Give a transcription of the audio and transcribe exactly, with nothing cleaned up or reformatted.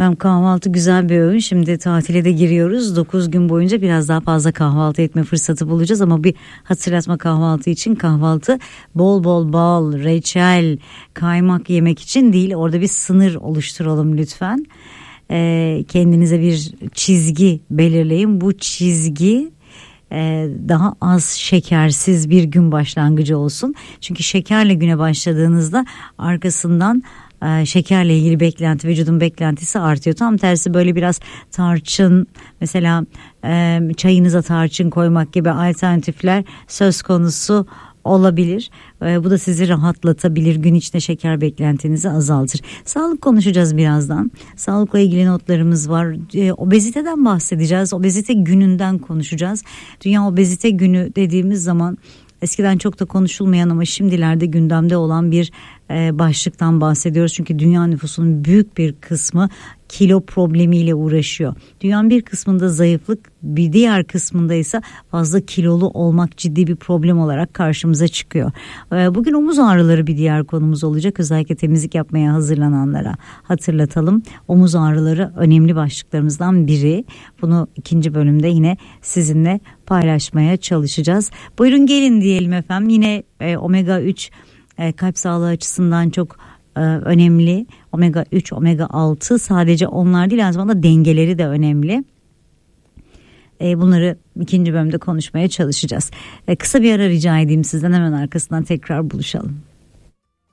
Efendim kahvaltı güzel bir öğün. Şimdi tatile de giriyoruz. dokuz gün boyunca biraz daha fazla kahvaltı etme fırsatı bulacağız. Ama bir hatırlatma kahvaltı için, kahvaltı bol bol bal, reçel, kaymak yemek için değil. Orada bir sınır oluşturalım lütfen. Ee, kendinize bir çizgi belirleyin. Bu çizgi e, daha az şekersiz bir gün başlangıcı olsun. Çünkü şekerle güne başladığınızda arkasından şekerle ilgili beklenti, vücudun beklentisi artıyor. Tam tersi böyle biraz tarçın, mesela e, çayınıza tarçın koymak gibi alternatifler söz konusu olabilir. E, bu da sizi rahatlatabilir. Gün içinde şeker beklentinizi azaltır. Sağlık konuşacağız birazdan. Sağlıkla ilgili notlarımız var. E, obeziteden bahsedeceğiz. Obezite gününden konuşacağız. Dünya Obezite Günü dediğimiz zaman eskiden çok da konuşulmayan ama şimdilerde gündemde olan bir e, başlıktan bahsediyoruz. Çünkü dünya nüfusunun büyük bir kısmı kilo problemiyle uğraşıyor. Dünyanın bir kısmında zayıflık, bir diğer kısmında ise fazla kilolu olmak ciddi bir problem olarak karşımıza çıkıyor. E, bugün omuz ağrıları bir diğer konumuz olacak. Özellikle temizlik yapmaya hazırlananlara hatırlatalım. Omuz ağrıları önemli başlıklarımızdan biri. Bunu ikinci bölümde yine sizinle paylaşmaya çalışacağız. Buyurun gelin diyelim efendim. Yine e, omega üç e, kalp sağlığı açısından çok e, önemli. omega üç, omega altı sadece onlar değil, aynı zamanda dengeleri de önemli. E, bunları ikinci bölümde konuşmaya çalışacağız. E, kısa bir ara rica edeyim sizden, hemen arkasından tekrar buluşalım.